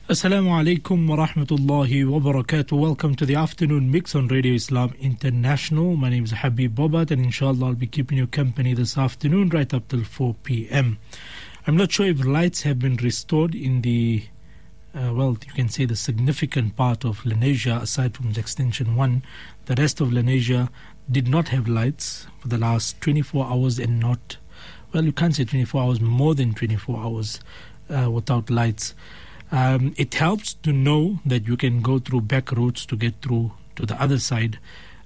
Assalamu alaikum wa rahmatullahi wa barakatuh. Welcome to the afternoon mix on Radio Islam International. My name is Habib Bobat, and inshallah I'll be keeping you company this afternoon right up till 4 p.m. I'm not sure if lights have been restored in the, you can say the significant part of Lenasia, aside from the Extension 1. The rest of Lenasia did not have lights for the last 24 hours and not, you can't say 24 hours, more than 24 hours without lights. It helps to know that you can go through back roads to get through to the other side.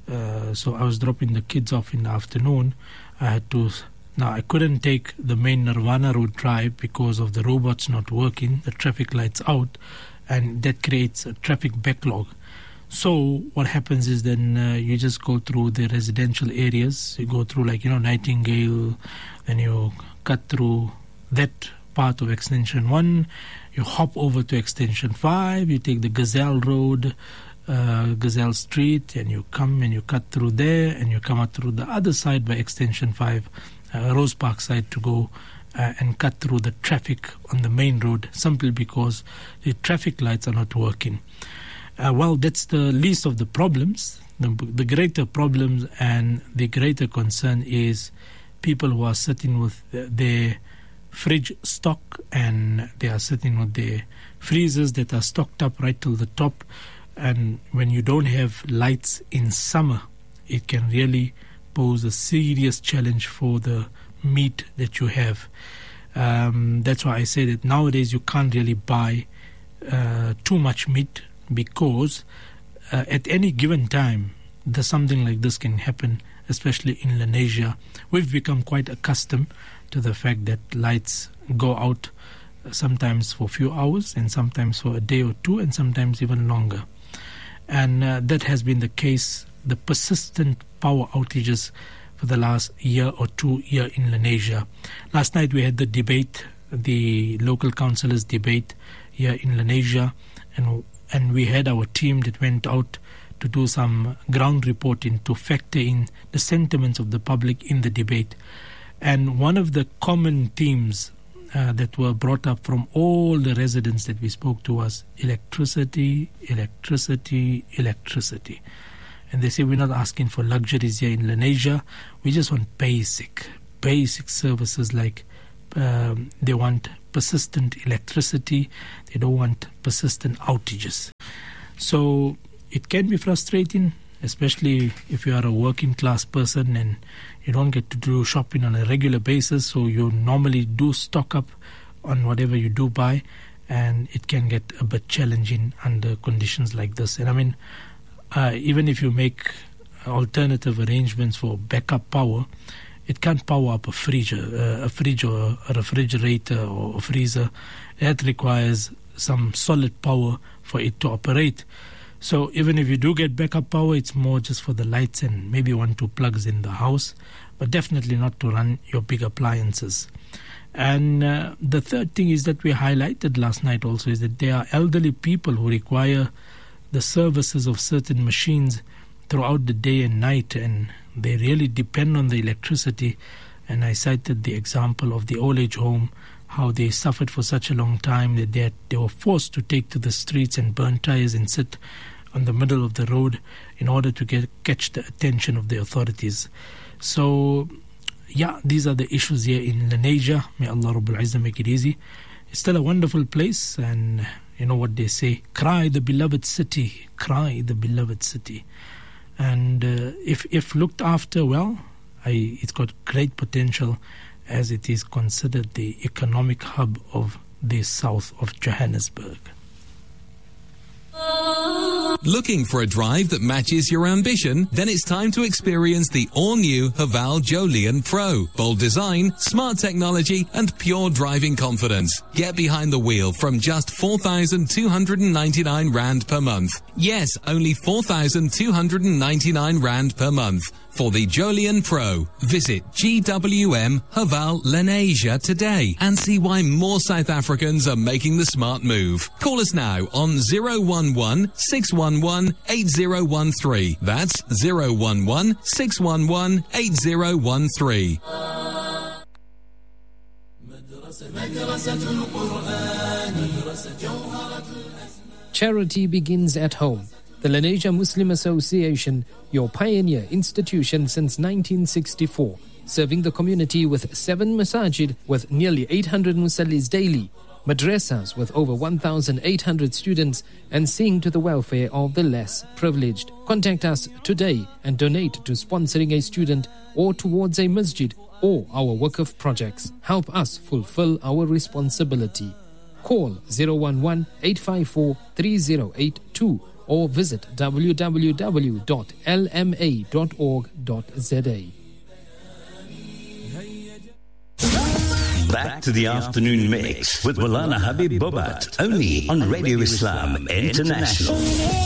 So I was dropping the kids off in the afternoon. I couldn't take the main Nirvana Road drive because of the robots not working, the traffic lights out, and that creates a traffic backlog. So what happens is then you just go through the residential areas. You go through Nightingale, and you cut through that part of Extension 1. You hop over to Extension 5, you take the Gazelle Road, Gazelle Street, and you come and you cut through there, and you come out through the other side by Extension 5, Rose Park side, to go and cut through the traffic on the main road, simply because the traffic lights are not working. That's the least of the problems. The greater problems and the greater concern is people who are sitting with their fridge stock, and they are sitting with their freezers that are stocked up right till the top. And when you don't have lights in summer, it can really pose a serious challenge for the meat that you have. That's why I say that nowadays you can't really buy too much meat, because at any given time something like this can happen, especially in Lenasia. We've become quite accustomed to the fact that lights go out sometimes for a few hours, and sometimes for a day or two, and sometimes even longer. And that has been the case, the persistent power outages for the last year or two here in Lenasia. Last night we had the debate, the local councillors debate here in Lenasia, and we had our team that went out to do some ground reporting to factor in the sentiments of the public in the debate. And one of the common themes that were brought up from all the residents that we spoke to was electricity, electricity, electricity. And they say, we're not asking for luxuries here in Lenasia. We just want basic services, like they want persistent electricity. They don't want persistent outages. So it can be frustrating, especially if you are a working class person and you don't get to do shopping on a regular basis, so you normally do stock up on whatever you do buy, and it can get a bit challenging under conditions like this. And even if you make alternative arrangements for backup power, it can't power up a fridge or a refrigerator or a freezer. That requires some solid power for it to operate. So even if you do get backup power, it's more just for the lights and maybe 1-2 plugs in the house, but definitely not to run your big appliances. And the third thing is that we highlighted last night also is that there are elderly people who require the services of certain machines throughout the day and night, and they really depend on the electricity. And I cited the example of the old age home, how they suffered for such a long time that they were forced to take to the streets and burn tires and sit on the middle of the road in order to catch the attention of the authorities. So, these are the issues here in Lenasia. May Allah Rabbul Izzah make it easy. It's still a wonderful place, and you know what they say, cry the beloved city, cry the beloved city. And if looked after well, it's got great potential, as it is considered the economic hub of the south of Johannesburg. Looking for a drive that matches your ambition? Then it's time to experience the all-new Haval Jolion Pro. Bold design, smart technology, and pure driving confidence. Get behind the wheel from just 4,299 Rand per month. Yes, only 4,299 Rand per month. For the Jolion Pro, visit GWM Haval Lenasia today and see why more South Africans are making the smart move. Call us now on 011 611 8013. That's 011 611 8013. مدرسة القرآن مدرسة جوهرة Charity begins at home. The Lenasia Muslim Association, your pioneer institution since 1964, serving the community with 7 masajid with nearly 800 musallis daily, madrasas with over 1,800 students, and seeing to the welfare of the less privileged. Contact us today and donate to sponsoring a student or towards a masjid or our Waqf projects. Help us fulfill our responsibility. Call 011-854-3082 or visit www.lma.org.za. Back to the afternoon mix with Maulana Habib Bobat, only on Radio Islam International.